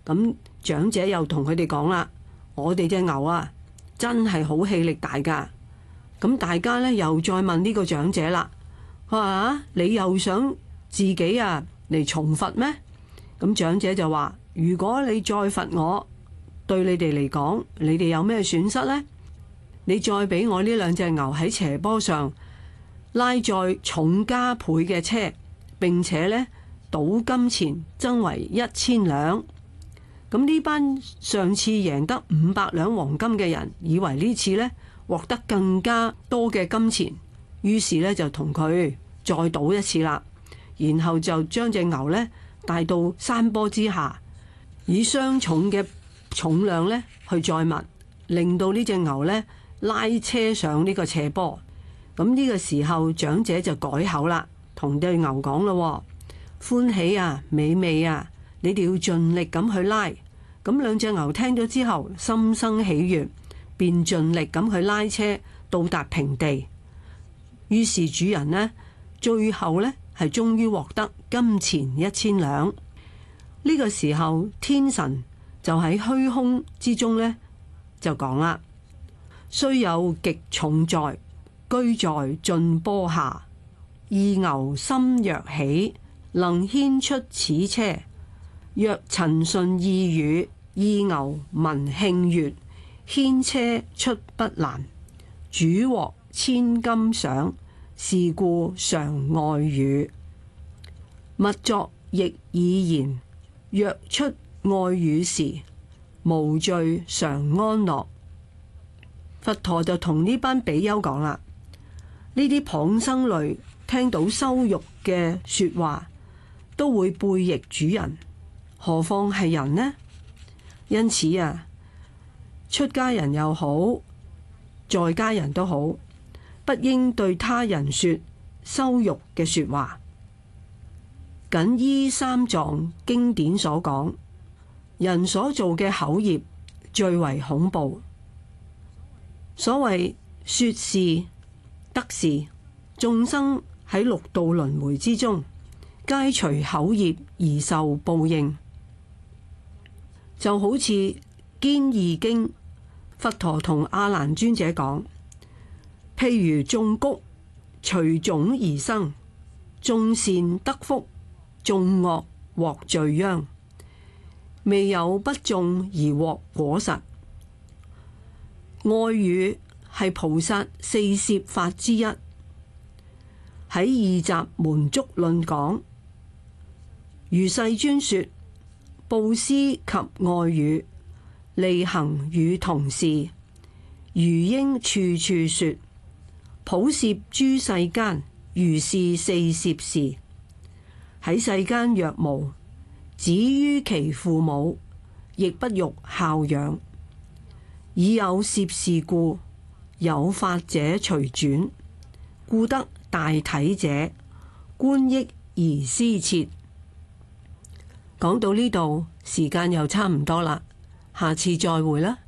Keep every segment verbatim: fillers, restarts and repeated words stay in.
咁長者又同佢哋講啦：我哋隻牛啊，真係好氣力大噶。咁大家呢又再問呢個長者啦：話啊，你又想自己啊嚟重罰咩？咁長者就話：如果你再罰我，對你哋嚟講，你哋有咩損失呢？你再俾我呢兩隻牛喺斜坡上拉載重加倍嘅車，並且呢賭金錢增為一千兩。咁呢班上次贏得五百兩黃金嘅人，以為呢次呢獲得更加多嘅金錢，於是呢就同佢再賭一次啦。然後就將隻牛呢帶到山坡之下，以雙重嘅重量呢去載物，令到呢隻牛呢拉車上呢個斜坡。咁呢個時候長者就改口啦，同隻牛講咯：歡喜啊，美味啊，你哋要盡力咁去拉。咁兩隻牛聽咗之後，心生喜悅，便盡力咁去拉車到達平地。於是主人呢，最後呢係終於獲得金錢一千兩。呢個時候天神就喺虛空之中呢，就講啦：雖有極重載，居在盡坡下，二牛心若喜，能牽出此車。若陳順意語，二牛聞慶悅，牽車出不難。主獲千金賞，是故常愛語。勿作逆耳言，若出愛語時，無罪常安樂。佛陀就同呢班比丘講啦：呢啲傍生類聽到羞辱嘅說話，都會背逆主人，何況係人呢？因此啊，出家人又好，在家人都好，不應對他人說羞辱嘅說話。僅依三藏經典所講，人所做嘅口業最為恐怖。所謂說是得是，眾生喺六道輪迴之中，皆隨口業而受報應。就好似《堅義經》，佛陀同阿難尊者講：譬如種谷，隨種而生，種善得福，種惡獲罪殃，未有不種而獲果實。愛語係菩薩四攝法之一。喺二集門足論講，如世尊說：布施及愛語，利行與同事，如應處處說。普攝諸世間，如是四攝事。喺世間若無，子於其父母，亦不欲孝養。已有攝事故，有法者隨轉，故得大體者，觀益而施設。講到呢度，時間又差唔多啦，下次再會啦。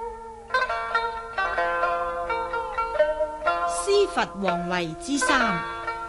師佛皇位之三。